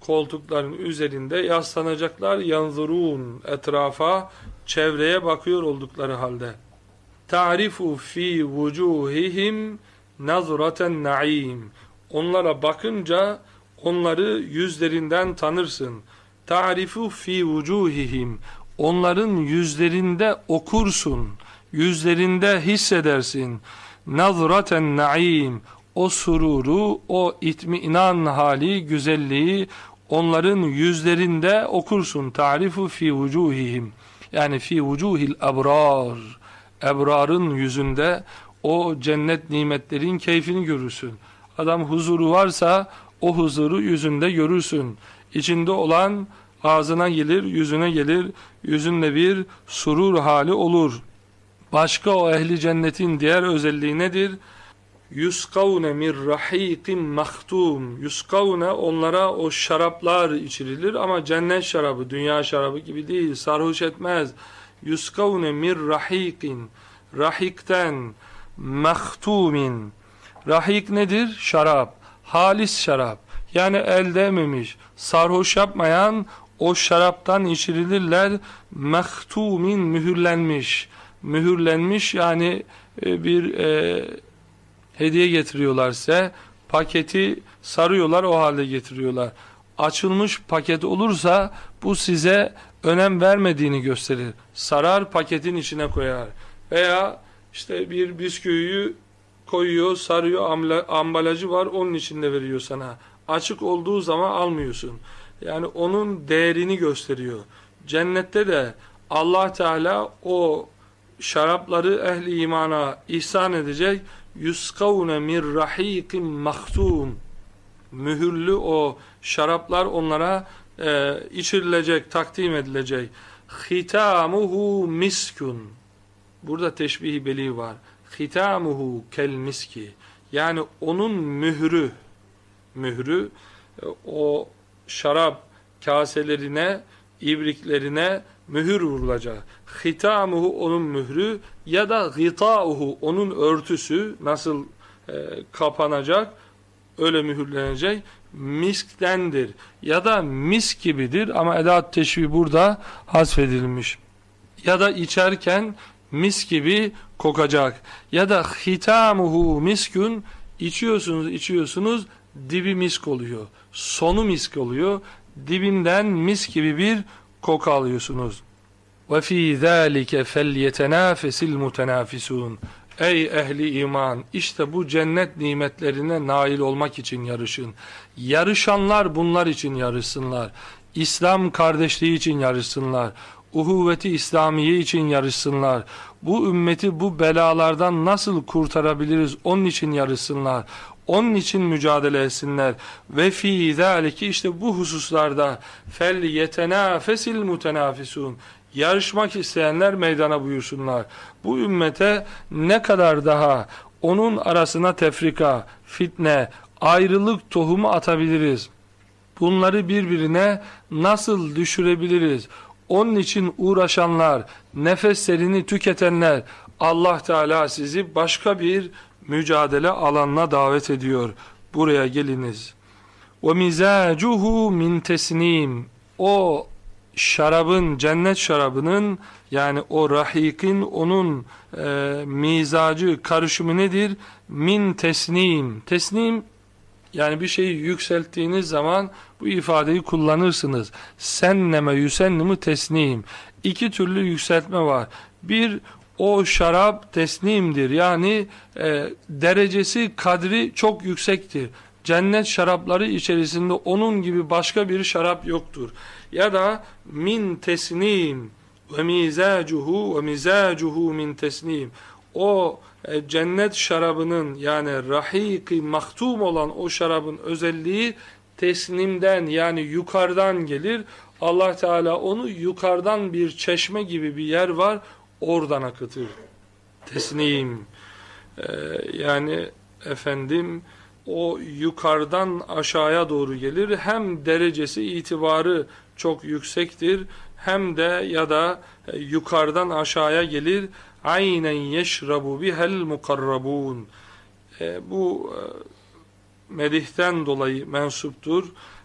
koltukların üzerinde yaslanacaklar. Yanzurun, etrafa, çevreye bakıyor oldukları halde. Ta'rifu fi vucuhihim nazraten naim. Onlara bakınca onları yüzlerinden tanırsın. Ta'rifu fi vucuhihim. Onların yüzlerinde okursun. Yüzlerinde hissedersin. Nazraten naim. O sururu, o itminan hali, güzelliği onların yüzlerinde okursun. Ta'rifu fi vucuhihim. Yani fi vucuhil ebrar. Ebrarın yüzünde o cennet nimetlerin keyfini görürsün. Adam huzuru varsa o huzuru yüzünde görürsün. İçinde olan ağzına gelir, yüzüne gelir. Yüzünde bir surur hali olur. Başka o ehli cennetin diğer özelliği nedir? Yuskavne min rahiqin mahtum. Yuskavne, onlara o şaraplar içirilir ama cennet şarabı, dünya şarabı gibi değil, sarhoş etmez. Yuskavne min rahiqin. Rahikten, mahtumin. Rahik nedir? Şarap. Halis şarap. Yani el değmemiş, sarhoş yapmayan o şaraptan içirilirler. Mahtumin, mühürlenmiş. Mühürlenmiş yani bir hediye getiriyorlarsa paketi sarıyorlar, o halde getiriyorlar. Açılmış paket olursa bu size önem vermediğini gösterir. Sarar, paketin içine koyar. Veya işte bir bisküviyi koyuyor, sarıyor, ambalajı var, onun içinde veriyor sana. Açık olduğu zaman almıyorsun. Yani onun değerini gösteriyor. Cennette de Allah Teala o şarapları ehli imana ihsan edecek. Yuskavne min rahiqin mahtum. Mühürlü o şaraplar onlara içirilecek, takdim edilecek. Hitamuhu miskun. Burada teşbih-i beli var. Hitamuhu kel miski. Yani onun mührü o şarap kaselerine, ibriklerine mühür vurulacak. Hitamuhu, onun mührü, ya da gitauhu, onun örtüsü nasıl kapanacak, öyle mühürlenecek, misktendir. Ya da misk gibidir ama edat teşbih burada hasfedilmiş. Ya da içerken mis gibi kokacak. Ya da hitamuhu miskün, içiyorsunuz, dibi misk oluyor. Sonu misk oluyor. Dibinden mis gibi bir koku alıyorsunuz. Ve fî zâlike felyetenâfesil mutenâfisûn. Ey ehli iman, işte bu cennet nimetlerine nail olmak için yarışın. Yarışanlar bunlar için yarışsınlar. İslam kardeşliği için yarışsınlar. Uhuvveti İslamiye için yarışsınlar. Bu ümmeti bu belalardan nasıl kurtarabiliriz, onun için yarışsınlar. Onun için mücadele etsinler. Ve fî zâlike, işte bu hususlarda fel yetenâfesil mutenâfisûn. Yarışmak isteyenler meydana buyursunlar. Bu ümmete ne kadar daha onun arasına tefrika, fitne, ayrılık tohumu atabiliriz? Bunları birbirine nasıl düşürebiliriz? Onun için uğraşanlar, nefeslerini tüketenler, Allah Teala sizi başka bir mücadele alanına davet ediyor. Buraya geliniz. وَمِزَاجُهُ مِنْ tesnim. O şarabın, cennet şarabının, yani o rahikin, onun mizacı, karışımı nedir? Min tesnim. Tesnim, yani bir şeyi yükselttiğiniz zaman bu ifadeyi kullanırsınız. Senneme yüsennimi tesnim. İki türlü yükseltme var. Bir, o şarap tesnimdir. Yani derecesi, kadri çok yüksektir. Cennet şarapları içerisinde onun gibi başka bir şarap yoktur. Ya da min tesnim ve mizacuhu min tesnim. O cennet şarabının, yani rahiki mahtum olan o şarabın özelliği tesnimden, yani yukarıdan gelir. Allah Teala onu yukarıdan, bir çeşme gibi bir yer var, oradan akıtır. Tesnim yani efendim o yukarıdan aşağıya doğru gelir. Hem derecesi, itibarı çok yüksektir, hem de ya da yukarıdan aşağıya gelir. Aynen yeşrabu bihel mukarrabun. Bu medihten dolayı mensuptur.